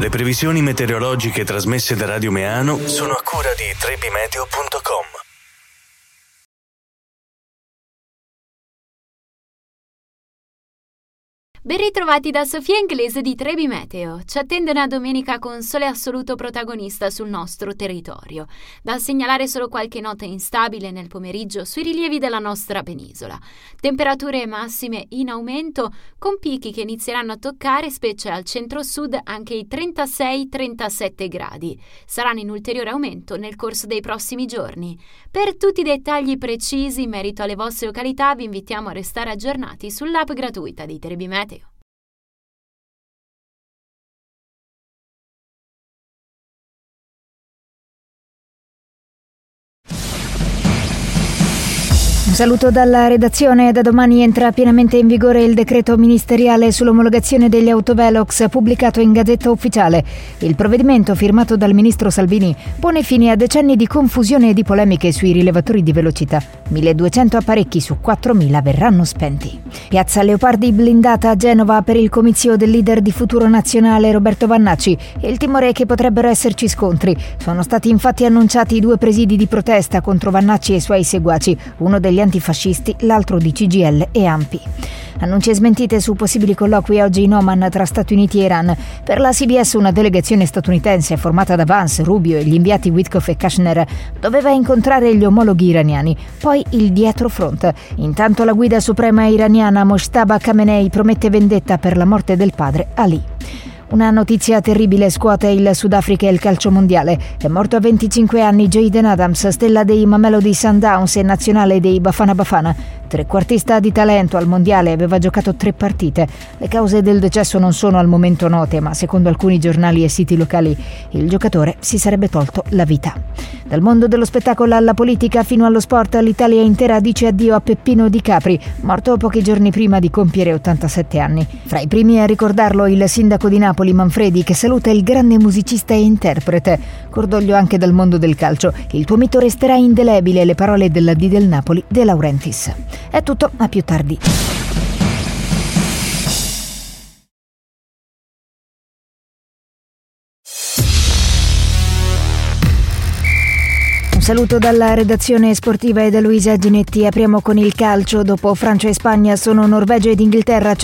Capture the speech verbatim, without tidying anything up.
Le previsioni meteorologiche trasmesse da Radio Meano sono a cura di trebimeteo punto com. Ben ritrovati da Sofia Inglese di Trebi Meteo. Ci attende una domenica con sole assoluto protagonista sul nostro territorio. Da segnalare solo qualche nota instabile nel pomeriggio sui rilievi della nostra penisola. Temperature massime in aumento, con picchi che inizieranno a toccare, specie al centro-sud, anche i trentasei trentasette gradi. Saranno in ulteriore aumento nel corso dei prossimi giorni. Per tutti i dettagli precisi in merito alle vostre località vi invitiamo a restare aggiornati sull'app gratuita di Trebi Meteo. Un saluto dalla redazione. Da domani entra pienamente in vigore il decreto ministeriale sull'omologazione degli autovelox pubblicato in Gazzetta Ufficiale. Il provvedimento, firmato dal ministro Salvini, pone fine a decenni di confusione e di polemiche sui rilevatori di velocità. milleduecento apparecchi su quattromila verranno spenti. Piazza Leopardi blindata a Genova per il comizio del leader di Futuro Nazionale Roberto Vannacci. Il timore è che potrebbero esserci scontri. Sono stati infatti annunciati due presidi di protesta contro Vannacci e i suoi seguaci, uno degli antifascisti, l'altro di C G I L e A N P I. Annunci e smentite su possibili colloqui oggi in Oman tra Stati Uniti e Iran. Per la C B S una delegazione statunitense formata da Vance, Rubio e gli inviati Witkoff e Kushner doveva incontrare gli omologhi iraniani, poi il dietrofront. Intanto la guida suprema iraniana Mojtaba Khamenei promette vendetta per la morte del padre Ali. Una notizia terribile scuote il Sudafrica e il calcio mondiale. È morto a venticinque anni Jayden Adams, stella dei Mamelodi Sundowns e nazionale dei Bafana Bafana. Trequartista di talento al mondiale, aveva giocato tre partite. Le cause del decesso non sono al momento note, ma secondo alcuni giornali e siti locali il giocatore si sarebbe tolto la vita. Dal mondo dello spettacolo alla politica fino allo sport, l'Italia intera dice addio a Peppino Di Capri, morto pochi giorni prima di compiere ottantasette anni. Fra i primi a ricordarlo il sindaco di Napoli Manfredi, che saluta il grande musicista e interprete. Cordoglio anche dal mondo del calcio. Il tuo mito resterà indelebile, le parole della D del Napoli, De Laurentiis. È tutto, a più tardi. Un saluto dalla redazione sportiva e da Luisa Ginetti. Apriamo con il calcio. Dopo Francia e Spagna sono Norvegia ed Inghilterra